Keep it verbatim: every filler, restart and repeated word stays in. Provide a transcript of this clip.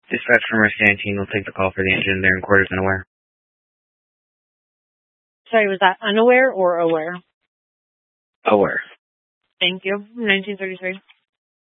Dispatch from Rescue nineteen will take the call for the engine. They're in quarters unaware. Sorry, was that unaware or aware? Aware. Thank you. nineteen thirty-three.